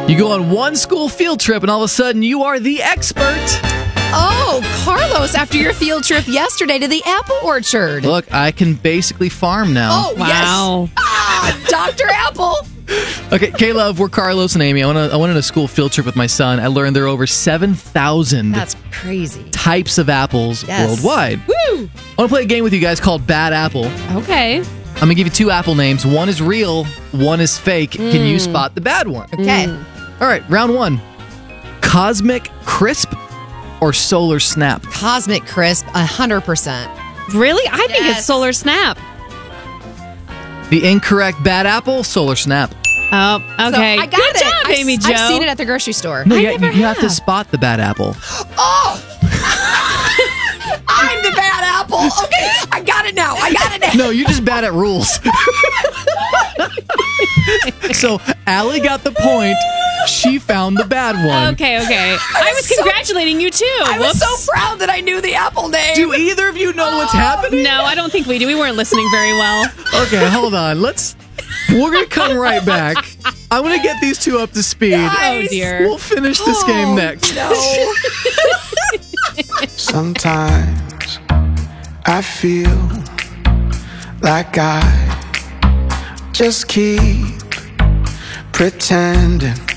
You go on one school field trip and all of a sudden you are the expert. Oh, Carlos, after your field trip yesterday to the apple orchard. Look, I can basically farm now. Oh, Wow. yes. Dr. Apple. Okay, K-Love, we're Carlos and Amy. I went on a school field trip with my son. I learned there are over 7,000 That's crazy. types of apples worldwide. Woo! I want to play a game with you guys called Bad Apple. Okay. I'm going to give you 2 apple names. One is real, one is fake. Can you spot the bad one? Okay. All right, round 1. Cosmic Crisp or Solar Snap? Cosmic Crisp, 100%. Really? I think Yes. it's Solar Snap. The incorrect bad apple, Solar Snap. Oh, okay. So I got Good it. job, Amy Jo. I've seen it at the grocery store. No, I you never have to have. spot the bad apple. Oh! I'm the bad apple. Okay, I got it now. No, you're just bad at rules. So, Allie got the point. She found the bad one. Okay. I was so- congratulating you, too. I was Whoops. so proud that I knew the apple name. Do either of you know what's happening? No, I don't think we do. We weren't listening very well. Okay, hold on. We're going to come right back. I'm going to get these 2 up to speed. Oh, dear. We'll finish this game next. No. Sometimes I feel like I just keep pretending